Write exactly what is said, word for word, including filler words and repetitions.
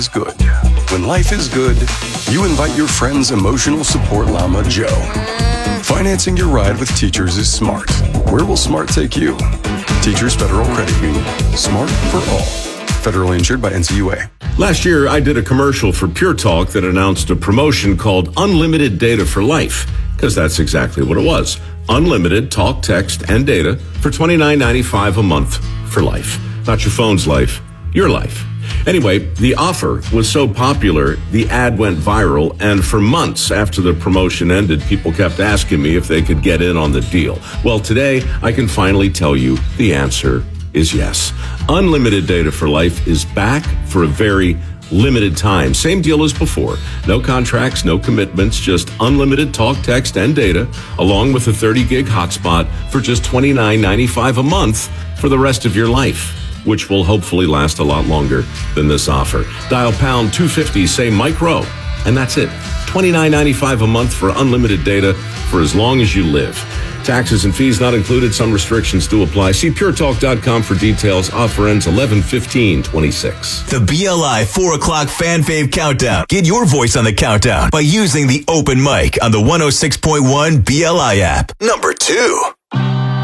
is good. When life is good, you invite your friend's emotional support llama, Joe. Financing your ride with Teachers is smart. Where will smart take you? Teachers Federal Credit Union. Smart for all. Federally insured by N C U A. Last year, I did a commercial for Pure Talk that announced a promotion called Unlimited Data for Life, because that's exactly what it was. Unlimited talk, text, and data for twenty-nine ninety-five a month for life. Not your phone's life, your life. Anyway, the offer was so popular, the ad went viral, and for months after the promotion ended, people kept asking me if they could get in on the deal. Well, today, I can finally tell you the answer is yes. Unlimited Data for Life is back for a very limited time. Same deal as before. No contracts, no commitments, just unlimited talk, text, and data, along with a thirty gig hotspot for just twenty-nine ninety-five a month for the rest of your life, which will hopefully last a lot longer than this offer. Dial pound two fifty, say Mike Rowe, and that's it. twenty-nine ninety-five a month for unlimited data for as long as you live. Taxes and fees not included. Some restrictions do apply. See pure talk dot com for details. Offer ends eleven fifteen twenty-six. The B L I four o'clock Fan Fave Countdown. Get your voice on the countdown by using the open mic on the one oh six point one B L I app. Number two.